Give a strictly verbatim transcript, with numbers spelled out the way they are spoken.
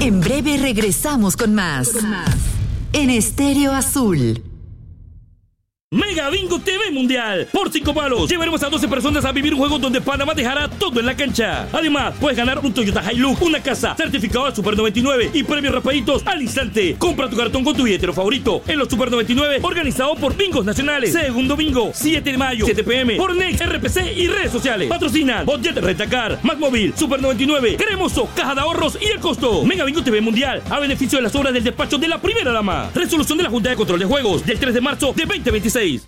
En breve regresamos con más. Con más. En Estéreo Azul. Mega Bingo T V Mundial. Por cinco palos llevaremos a doce personas a vivir un juego donde Panamá dejará todo en la cancha. Además, puedes ganar un Toyota Hilux, una casa, certificado al Super noventa y nueve y premios rapaditos al instante. Compra tu cartón con tu billetero favorito en los Super noventa y nueve, organizado por Bingos Nacionales. Segundo Bingo, siete de mayo, siete pe eme, por Next, R P C y redes sociales. Patrocinan Budget Rentacar, Más Móvil, Super noventa y nueve, Cremoso, Caja de Ahorros y El Costo. Mega Bingo T V Mundial, a beneficio de las obras del despacho de la primera dama. Resolución de la Junta de Control de Juegos del tres de marzo de veinte veintiséis.